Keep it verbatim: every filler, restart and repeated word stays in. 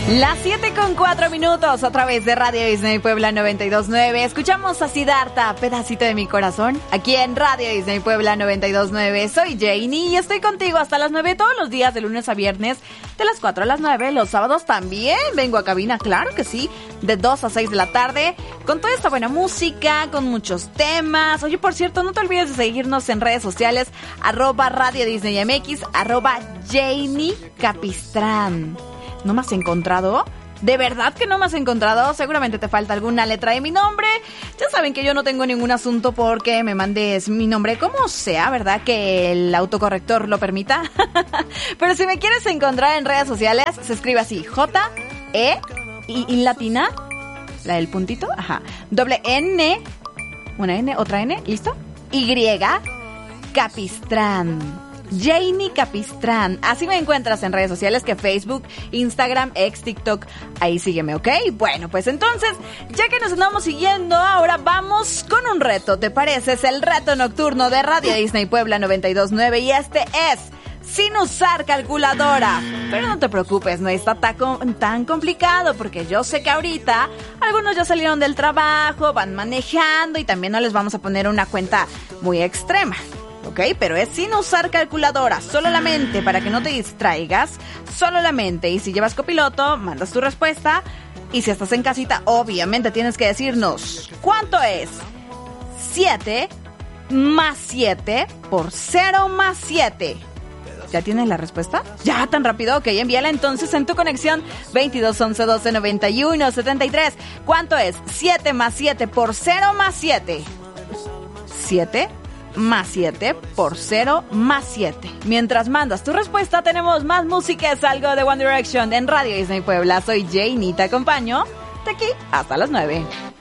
Las siete con cuatro minutos, a través de Radio Disney Puebla noventa y dos punto nueve. Escuchamos a Siddhartha, Pedacito de mi Corazón, aquí en Radio Disney Puebla noventa y dos punto nueve. Soy Janie y estoy contigo hasta las nueve todos los días, de lunes a viernes, de las cuatro a las nueve. Los sábados también vengo a cabina, claro que sí, de dos a seis de la tarde, con toda esta buena música, con muchos temas. Oye, por cierto, no te olvides de seguirnos en redes sociales, arroba Radio Disney M X, arroba Janie Capistrán. ¿No me has encontrado? ¿De verdad que no me has encontrado? Seguramente te falta alguna letra de mi nombre. Ya saben que yo no tengo ningún asunto porque me mandes mi nombre como sea, ¿verdad? Que el autocorrector lo permita. Pero si me quieres encontrar en redes sociales, se escribe así: J, E, y, y latina, la del puntito, ajá, doble N, una N, otra N, ¿listo? Y, Capistrán. Janie Capistrán, así me encuentras en redes sociales, que Facebook, Instagram, ex, TikTok, ahí sígueme, ¿ok? Bueno, pues entonces, ya que nos andamos siguiendo, ahora vamos con un reto, ¿te parece? Es el reto nocturno de Radio Disney Puebla noventa y dos punto nueve y este es sin usar calculadora. Pero no te preocupes, no está tan, tan complicado, porque yo sé que ahorita algunos ya salieron del trabajo, van manejando y también no les vamos a poner una cuenta muy extrema. Ok, pero es sin usar calculadora, solo la mente, para que no te distraigas, solo la mente. Y si llevas copiloto, mandas tu respuesta. Y si estás en casita, obviamente tienes que decirnos ¿cuánto es siete más siete por cero más siete? ¿Ya tienes la respuesta? ¿Ya tan rápido? Ok, envíala entonces en tu conexión veintidós once doce noventa y uno setenta y tres. ¿Cuánto es siete más siete por cero más siete? siete más siete por cero más siete. Mientras mandas tu respuesta, tenemos más música. Es algo de One Direction en Radio Disney Puebla. Soy Janie, te acompaño de aquí hasta las nueve.